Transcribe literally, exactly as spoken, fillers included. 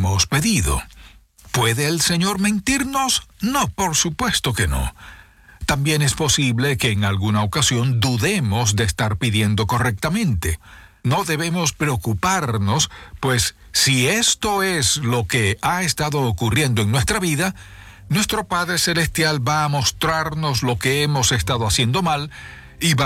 hemos pedido. ¿Puede el Señor mentirnos? No, por supuesto que no. También es posible que en alguna ocasión dudemos de estar pidiendo correctamente. No debemos preocuparnos, pues si esto es lo que ha estado ocurriendo en nuestra vida, nuestro Padre Celestial va a mostrarnos lo que hemos estado haciendo mal y va